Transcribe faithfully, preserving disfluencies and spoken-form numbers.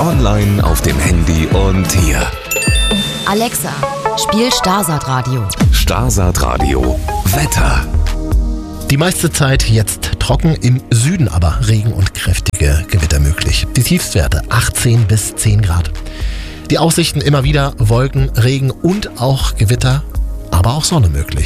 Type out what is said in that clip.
Online, auf dem Handy und hier. Alexa, spiel Starsat Radio. Starsat Radio. Wetter. Die meiste Zeit jetzt trocken, im Süden aber Regen und kräftige Gewitter möglich. Die Tiefstwerte achtzehn bis zehn Grad. Die Aussichten immer wieder Wolken, Regen und auch Gewitter, aber auch Sonne möglich.